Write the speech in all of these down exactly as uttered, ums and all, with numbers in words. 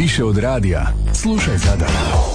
Više od radija. Slušaj Zadar.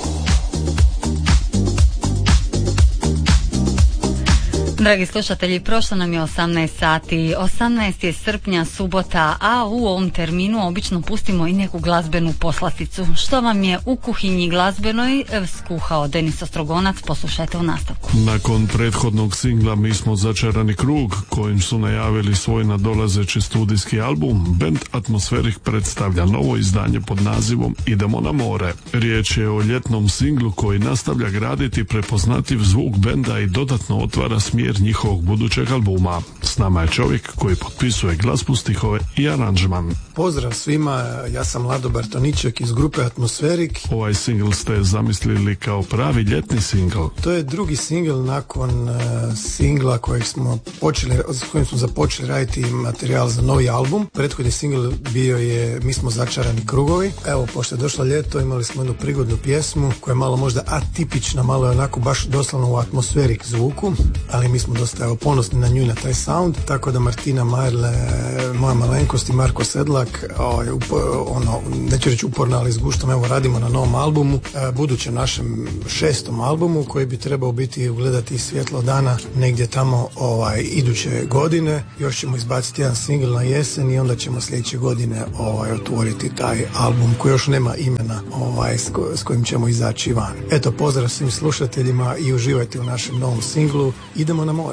Dragi slušatelji, prošlo nam je osamnaest sati, osamnaesti srpnja, subota, a u ovom terminu obično pustimo i neku glazbenu poslasticu. Što vam je u kuhinji glazbenoj skuhao Denis Ostrogonac, poslušajte u nastavku. Nakon prethodnog singla Mi smo začarani krug, kojim su najavili svoj nadolazeći studijski album, band Atmosferik predstavlja novo izdanje pod nazivom Idemo na more. Riječ je o ljetnom singlu koji nastavlja graditi prepoznatljiv zvuk benda i dodatno otvara smjer njihovog budućeg albuma. S nama je čovjek koji potpisuje glazbu, stihove i aranžman. Pozdrav svima, ja sam Lado Bartoniček iz grupe Atmosferik. Ovaj singl ste zamislili kao pravi ljetni singl. To je drugi singl nakon uh, singla kojeg smo počeli, s kojim smo započeli raditi materijal za novi album. Prethodni singl bio je Mi smo začarani krugovi. Evo, pošto je došlo ljeto, imali smo jednu prigodnu pjesmu koja je malo možda atipična, malo je onako baš doslovno u Atmosferik zvuku, ali mi smo dosta evo, ponosni na nju i na taj sound, tako da Martina Majerle, moja malenkost i Marko Sedlak, o, ono, neću reći uporno, ali s guštom, evo radimo na novom albumu, e, budućem našem šestom albumu koji bi trebao biti ugledati svjetlo dana negdje tamo ovaj, iduće godine. Još ćemo izbaciti jedan singl na jesen i onda ćemo sljedeće godine ovaj, otvoriti taj album koji još nema imena ovaj, s, ko, s kojim ćemo izaći van. Eto, pozdrav svim slušateljima i uživajte u našem novom singlu Idemo na more.